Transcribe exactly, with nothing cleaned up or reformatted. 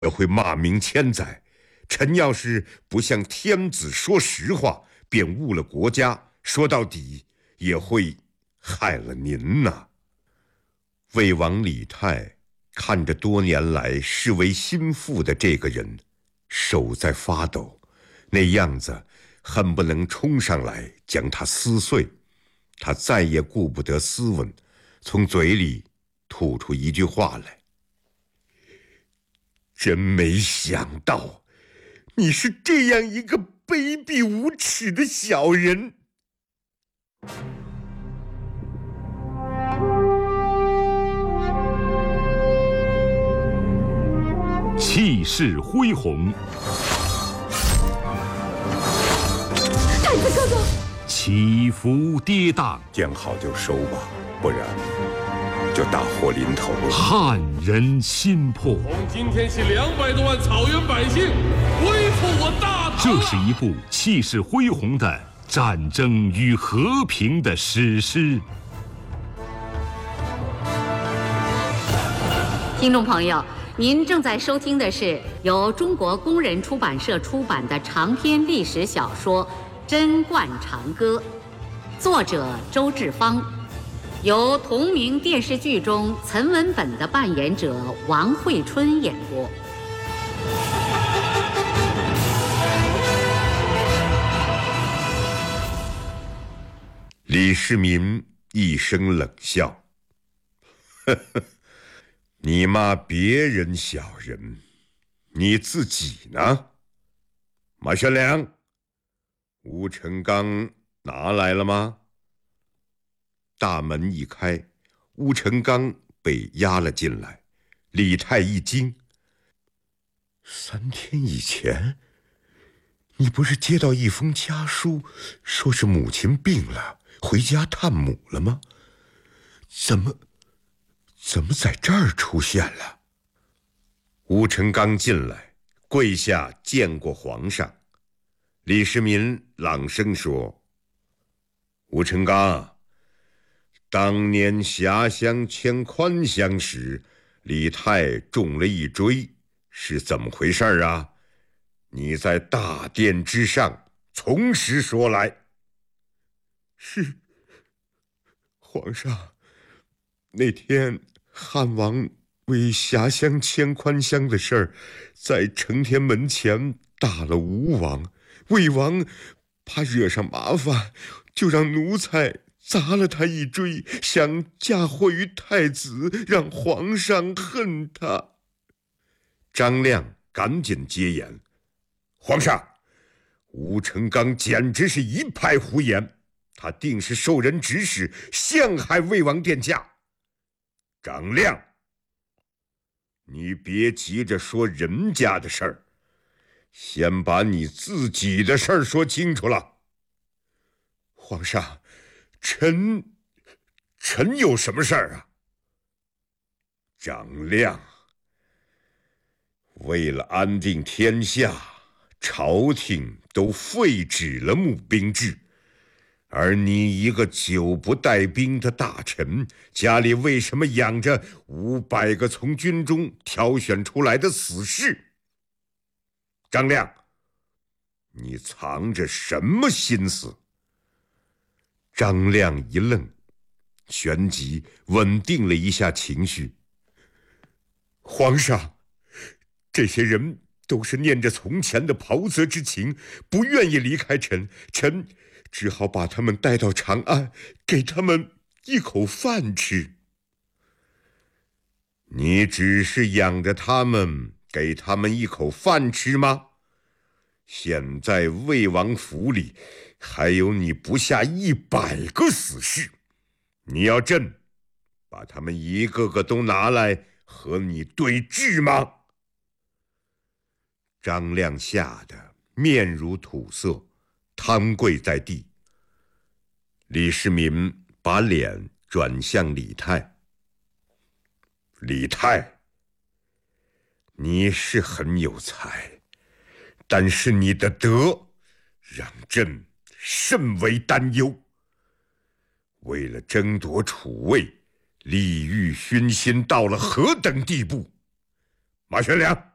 也会骂名千载。臣要是不向天子说实话，便误了国家，说到底也会害了您呐。魏王李泰看着多年来视为心腹的这个人，手在发抖，那样子恨不能冲上来将他撕碎。他再也顾不得斯文，从嘴里吐出一句话来：真没想到你是这样一个卑鄙无耻的小人。 气势恢宏， 太子哥哥， 起伏跌宕， 见好就收吧，不然就大祸临头了。 撼人心魄。 从今天起，两百多万草原百姓恢复我大唐。 这是一部气势恢宏的战争与和平的史诗。 听众朋友，您正在收听的是由中国工人出版社出版的长篇历史小说《贞观长歌》，作者周志芳，由同名电视剧中岑文本的扮演者王慧春演播。 李世民一声冷笑：呵呵，你骂别人小人，你自己呢？马玄良，吴成刚拿来了吗？大门一开，吴成刚被押了进来。李泰一惊：三天以前，你不是接到一封家书，说是母亲病了，回家探母了吗？怎么怎么在这儿出现了？吴成刚进来，跪下见过皇上。李世民朗声说：吴成刚，当年下乡迁宽乡时，李泰中了一锥，是怎么回事啊？你在大殿之上从实说来。是，皇上，那天汉王为下乡迁宽乡的事儿，在承天门前打了吴王，魏王怕惹上麻烦，就让奴才砸了他一锥，想嫁祸于太子，让皇上恨他。张亮赶紧接言：皇上，吴成刚简直是一派胡言，他定是受人指使陷害魏王殿下。张亮，你别急着说人家的事儿，先把你自己的事儿说清楚了。皇上，臣臣有什么事儿啊？张亮，为了安定天下，朝廷都废止了募兵制，而你一个久不带兵的大臣，家里为什么养着五百个从军中挑选出来的死士？张亮，你藏着什么心思？张亮一愣，旋即稳定了一下情绪。皇上，这些人都是念着从前的袍泽之情，不愿意离开臣，臣只好把他们带到长安，给他们一口饭吃。你只是养着他们，给他们一口饭吃吗？现在魏王府里还有你不下一百个死士，你要朕把他们一个个都拿来和你对质吗？张亮吓得面如土色，瘫跪在地。李世民把脸转向李泰：李泰，你是很有才，但是你的德让朕甚为担忧。为了争夺储位，利欲熏心到了何等地步？马玄良，